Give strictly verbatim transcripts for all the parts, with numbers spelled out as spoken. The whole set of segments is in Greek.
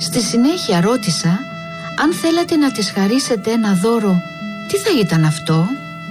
Στη συνέχεια ρώτησα αν θέλατε να της χαρίσετε ένα δώρο, τι θα ήταν αυτό.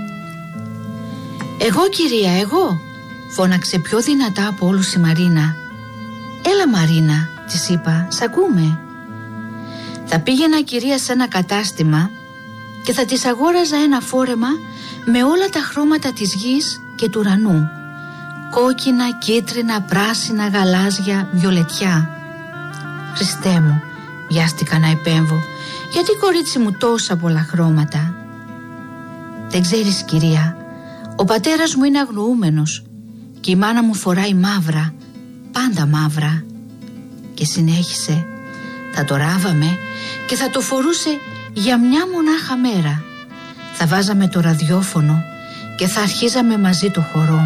«Εγώ, κυρία, εγώ», φώναξε πιο δυνατά από όλους η Μαρίνα. «Έλα, Μαρίνα», της είπα, «σ' ακούμε». Θα πήγαινα, κυρία, σε ένα κατάστημα και θα της αγόραζα ένα φόρεμα με όλα τα χρώματα της γης και του ουρανού. Κόκκινα, κίτρινα, πράσινα, γαλάζια, βιολετιά. Χριστέ μου, βιάστηκα να επέμβω, γιατί κορίτσι μου τόσα πολλά χρώματα. Δεν ξέρεις, κυρία, ο πατέρας μου είναι αγνοούμενος και η μάνα μου φοράει μαύρα, πάντα μαύρα. Και συνέχισε, θα το ράβαμε και θα το φορούσε για μια μονάχα μέρα. Θα βάζαμε το ραδιόφωνο και θα αρχίζαμε μαζί το χορό.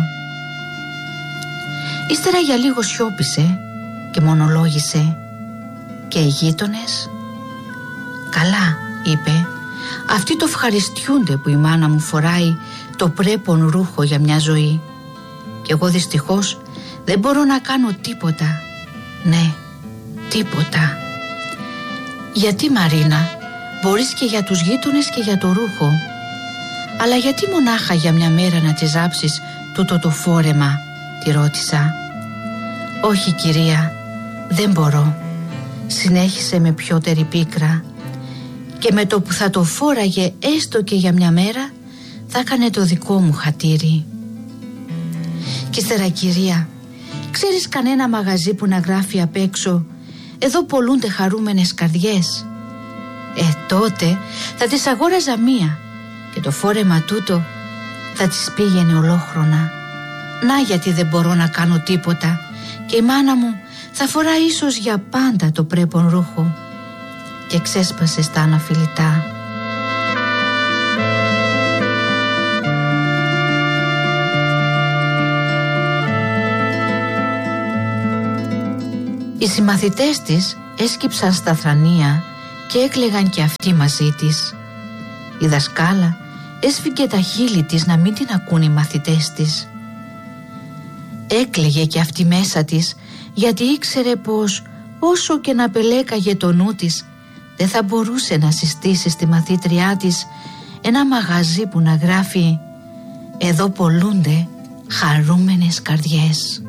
Ύστερα για λίγο σιώπησε και μονολόγησε. Και οι γείτονες? Καλά, είπε, αυτοί το ευχαριστιούνται που η μάνα μου φοράει το πρέπον ρούχο για μια ζωή. Και εγώ δυστυχώς δεν μπορώ να κάνω τίποτα. Ναι, τίποτα. Γιατί, Μαρίνα, μπορείς και για τους γείτονες και για το ρούχο. Αλλά γιατί μονάχα για μια μέρα να τσιζάψεις τούτο το φόρεμα, τη ρώτησα. Όχι, κυρία, δεν μπορώ, συνέχισε με πιότερη πίκρα. Και με το που θα το φόραγε έστω και για μια μέρα, θα έκανε το δικό μου χατήρι. Κι ύστερα, κυρία, ξέρεις κανένα μαγαζί που να γράφει απ' έξω «Εδώ πωλούνται χαρούμενες καρδιές»? Ε, τότε θα της αγόραζα μία και το φόρεμα τούτο θα της πήγαινε ολόχρονα. Να γιατί δεν μπορώ να κάνω τίποτα και η μάνα μου θα φοράει ίσως για πάντα το πρέπον ρούχο. Και ξέσπασε στα αναφιλητά. Οι συμμαθητές της έσκυψαν στα θρανία και έκλαιγαν και αυτοί μαζί της. Η δασκάλα έσφυγε τα χείλη της να μην την ακούν οι μαθητές της. Έκλαιγε και αυτή μέσα της, γιατί ήξερε πως όσο και να πελέκαγε το νου της, δεν θα μπορούσε να συστήσει στη μαθήτριά της ένα μαγαζί που να γράφει «Εδώ πωλούνται χαρούμενες καρδιές».